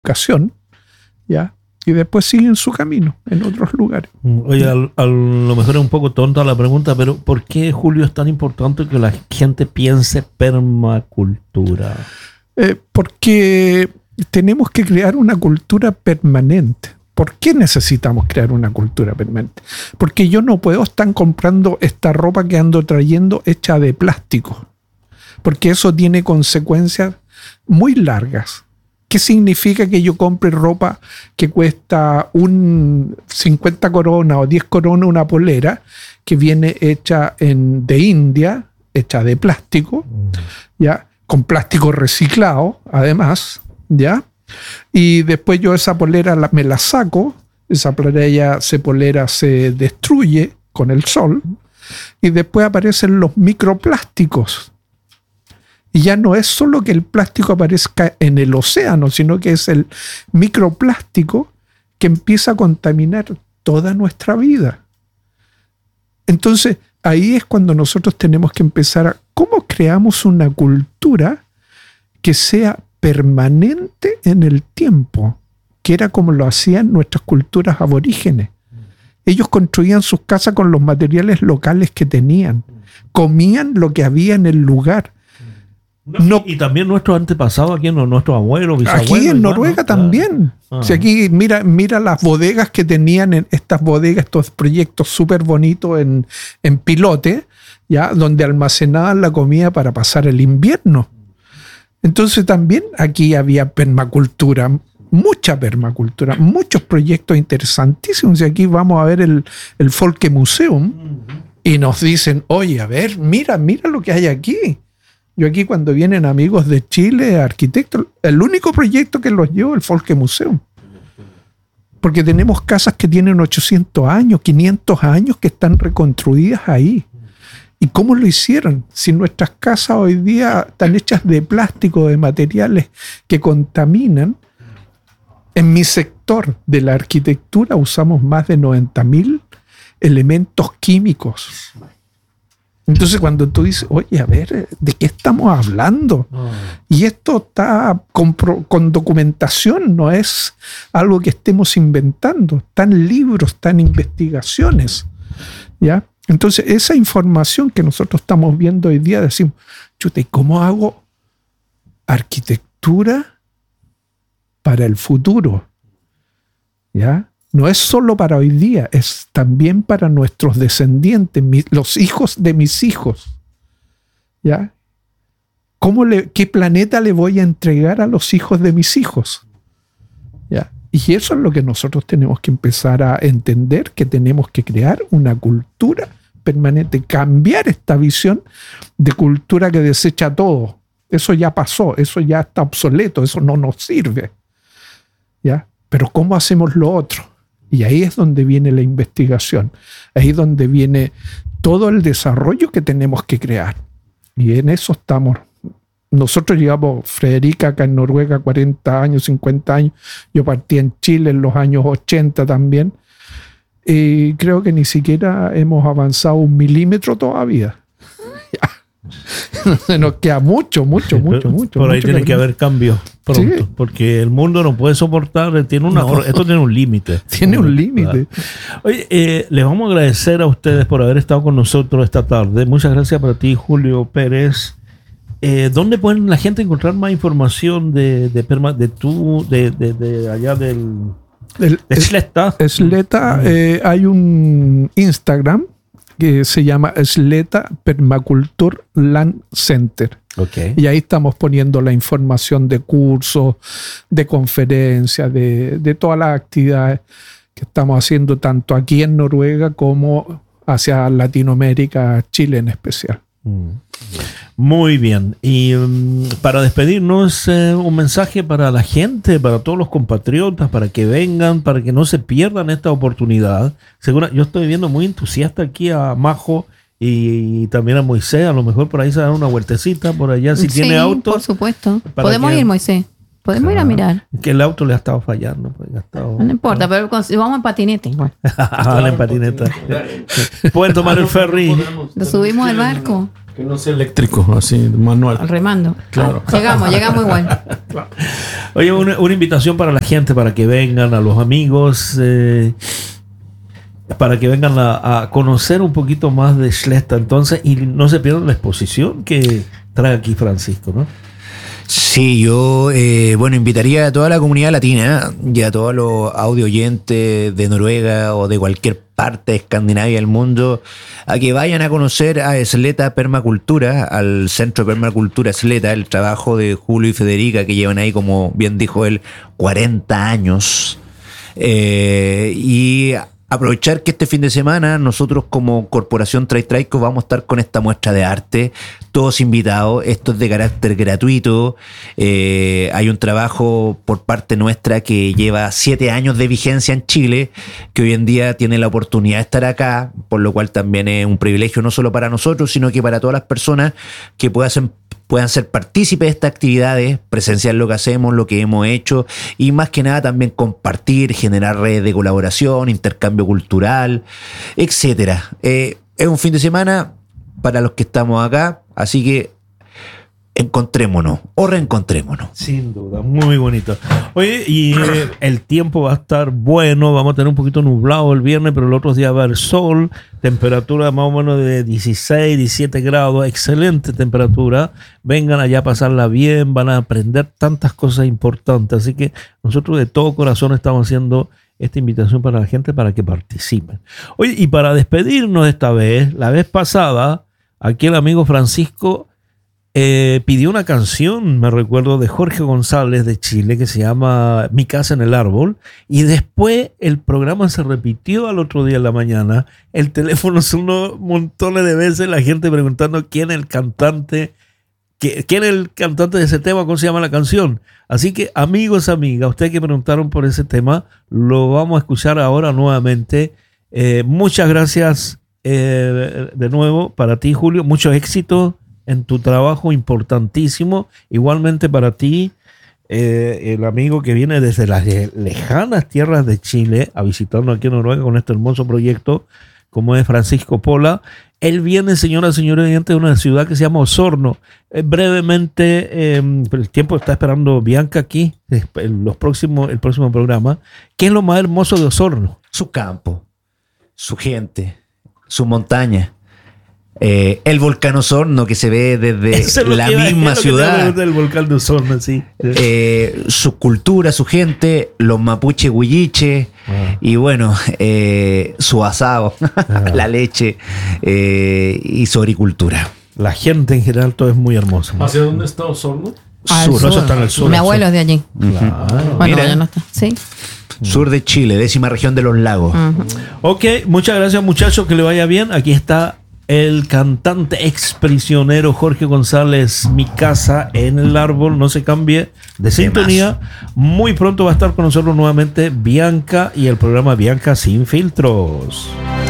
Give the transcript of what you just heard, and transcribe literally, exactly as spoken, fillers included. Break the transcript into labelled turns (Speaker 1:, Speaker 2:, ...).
Speaker 1: educación, ¿ya? Y después siguen su camino en otros lugares.
Speaker 2: Oye, a, a lo mejor es un poco tonta la pregunta, pero ¿por qué, Julio, es tan importante que la gente piense permacultura?
Speaker 1: Eh, porque tenemos que crear una cultura permanente. ¿Por qué necesitamos crear una cultura permanente? Porque yo no puedo estar comprando esta ropa que ando trayendo hecha de plástico, porque eso tiene consecuencias muy largas. ¿Qué significa que yo compre ropa que cuesta un cincuenta coronas o diez coronas una polera que viene hecha en, de India, hecha de plástico, ¿ya? Con plástico reciclado, además, ¿ya? Y después yo esa polera la, me la saco, esa polera, esa polera se destruye con el sol y después aparecen los microplásticos. Y ya no es solo que el plástico aparezca en el océano, sino que es el microplástico que empieza a contaminar toda nuestra vida. Entonces, ahí es cuando nosotros tenemos que empezar a cómo creamos una cultura que sea permanente en el tiempo, que era como lo hacían nuestras culturas aborígenes. Ellos construían sus casas con los materiales locales que tenían, comían lo que había en el lugar.
Speaker 2: No, no, y también nuestros antepasados aquí, nuestros abuelos, bisabuelos.
Speaker 1: Aquí en Noruega, ¿no? También. Ah. O sea, aquí mira, mira las bodegas que tenían, en estas bodegas, estos proyectos súper bonitos en, en Pilote, ¿ya? Donde almacenaban la comida para pasar el invierno. Entonces también aquí había permacultura, mucha permacultura, muchos proyectos interesantísimos. Y aquí vamos a ver el, el Folkemuseum y nos dicen, oye, a ver, mira, mira lo que hay aquí. Yo aquí cuando vienen amigos de Chile, arquitectos, el único proyecto que los llevo es el Folkemuseum. Porque tenemos casas que tienen ochocientos años, quinientos años que están reconstruidas ahí. ¿Y cómo lo hicieron? Si nuestras casas hoy día están hechas de plástico, de materiales que contaminan. En mi sector de la arquitectura usamos más de noventa mil elementos químicos. Entonces cuando tú dices, oye, a ver, ¿de qué estamos hablando? Oh. Y esto está con, con documentación, no es algo que estemos inventando. Están libros, están investigaciones, ¿ya? Entonces esa información que nosotros estamos viendo hoy día, decimos, chuta, ¿y cómo hago arquitectura para el futuro? ¿Ya? No es solo para hoy día, es también para nuestros descendientes, mi, los hijos de mis hijos. ¿Ya? ¿Cómo le, ¿Qué planeta le voy a entregar a los hijos de mis hijos? ¿Ya? Y eso es lo que nosotros tenemos que empezar a entender, que tenemos que crear una cultura permanente, cambiar esta visión de cultura que desecha todo. Eso ya pasó, eso ya está obsoleto, eso no nos sirve. ¿Ya? Pero ¿cómo hacemos lo otro? Y ahí es donde viene la investigación, ahí es donde viene todo el desarrollo que tenemos que crear. Y en eso estamos. Nosotros llevamos, Frederica acá en Noruega, cuarenta años, cincuenta años. Yo partí en Chile en los años ochenta también. Y creo que ni siquiera hemos avanzado un milímetro todavía. Se nos queda mucho, mucho, mucho, mucho.
Speaker 2: Por ahí
Speaker 1: mucho
Speaker 2: tiene que, que haber cambios pronto, sí. Porque el mundo no puede soportar, tiene una, no. esto tiene un límite.
Speaker 1: Tiene un límite.
Speaker 2: Oye, eh, les vamos a agradecer a ustedes por haber estado con nosotros esta tarde. Muchas gracias para ti, Julio Pérez. Eh, ¿Dónde pueden la gente encontrar más información de, de, de, de tú, de, de, de allá del
Speaker 1: El,
Speaker 2: de Sletta?
Speaker 1: Sletta, eh, hay un Instagram que se llama Sletta Permaculture Land Center.
Speaker 2: Okay.
Speaker 1: Y ahí estamos poniendo la información de cursos, de conferencias, de, de todas las actividades que estamos haciendo tanto aquí en Noruega como hacia Latinoamérica, Chile en especial.
Speaker 2: Muy bien. Y um, para despedirnos, eh, un mensaje para la gente, para todos los compatriotas, para que vengan, para que no se pierdan esta oportunidad. Seguro, yo estoy viendo muy entusiasta aquí a Majo y, y también a Moisés. A lo mejor por ahí se dan una vueltecita por allá si sí, tiene auto.
Speaker 3: Por supuesto. Podemos que, ir, Moisés. Podemos ah, ir a mirar.
Speaker 2: Que el auto le ha estado fallando. Pues, ha estado,
Speaker 3: no importa, pero vamos en patineta igual.
Speaker 2: Van en patineta. Pueden tomar el ferry.
Speaker 3: Lo subimos al barco.
Speaker 2: Que no sea eléctrico, así, manual.
Speaker 3: Remando.
Speaker 2: Claro.
Speaker 3: Ah, llegamos, llegamos igual.
Speaker 2: Claro. Oye, una, una invitación para la gente, para que vengan, a los amigos, eh, para que vengan a, a conocer un poquito más de Schlechter, entonces, y no se pierdan la exposición que trae aquí Francisco, ¿no?
Speaker 4: Sí, yo, eh, bueno, invitaría a toda la comunidad latina y a todos los audio oyentes de Noruega o de cualquier parte de Escandinavia del mundo a que vayan a conocer a Sleta Permacultura, al Centro de Permacultura Sleta, el trabajo de Julio y Federica, que llevan ahí, como bien dijo él, cuarenta años. Eh, y aprovechar que este fin de semana nosotros como Corporación Traitraico vamos a estar con esta muestra de arte, todos invitados. Esto es de carácter gratuito. Eh, hay un trabajo por parte nuestra que lleva siete años de vigencia en Chile, que hoy en día tiene la oportunidad de estar acá, por lo cual también es un privilegio no solo para nosotros, sino que para todas las personas que puedan puedan ser partícipes de estas actividades, presenciar lo que hacemos, lo que hemos hecho, y más que nada también compartir, generar redes de colaboración, intercambio cultural, etcétera. Eh, es un fin de semana para los que estamos acá, así que encontrémonos o reencontrémonos.
Speaker 2: Sin duda, muy bonito. Oye, y eh, el tiempo va a estar bueno, vamos a tener un poquito nublado el viernes, pero el otro día va a haber sol, temperatura más o menos de dieciséis, diecisiete grados, excelente temperatura. Vengan allá a pasarla bien, van a aprender tantas cosas importantes, así que nosotros de todo corazón estamos haciendo esta invitación para la gente para que participen. Oye, y para despedirnos esta vez, la vez pasada, aquí el amigo Francisco Eh, pidió una canción, me recuerdo, de Jorge González de Chile, que se llama Mi casa en el árbol, y después el programa se repitió al otro día en la mañana, el teléfono sonó montones de veces, la gente preguntando quién es el cantante, quién es el cantante de ese tema, cómo se llama la canción. Así que, amigos, amigas, ustedes que preguntaron por ese tema, lo vamos a escuchar ahora nuevamente. Eh, muchas gracias eh, de nuevo para ti, Julio, mucho éxito en tu trabajo importantísimo, igualmente para ti, eh, el amigo que viene desde las lejanas tierras de Chile a visitarnos aquí en Noruega con este hermoso proyecto, como es Francisco Pola. Él viene, señoras y señores, de una ciudad que se llama Osorno. Eh, brevemente, eh, el tiempo está esperando Bianca aquí, en los próximos, el próximo programa. ¿Qué es lo más hermoso de Osorno?
Speaker 4: Su campo, su gente, su montaña. Eh, el volcán Osorno, que se ve desde la misma ciudad.
Speaker 2: El volcán de Osorno, sí.
Speaker 4: Eh, su cultura, su gente, los mapuche huilliche, ah. y bueno, eh, su asado, ah. la leche eh, y su agricultura.
Speaker 2: La gente en general, todo es muy hermoso.
Speaker 5: ¿Hacia dónde está Osorno?
Speaker 3: Al
Speaker 2: sur,
Speaker 3: sur.
Speaker 2: No, eso está en el sur.
Speaker 3: Mi abuelo es de allí.
Speaker 2: Claro.
Speaker 3: Bueno,
Speaker 4: Mira.
Speaker 3: ya no está. Sí.
Speaker 4: Sur de Chile, décima región de los lagos.
Speaker 3: Uh-huh.
Speaker 2: Ok, muchas gracias, muchachos, que le vaya bien. Aquí está el cantante exprisionero Jorge González, Mi casa en el árbol. No se cambie de sintonía. Muy pronto va a estar con nosotros nuevamente Bianca y el programa Bianca Sin Filtros.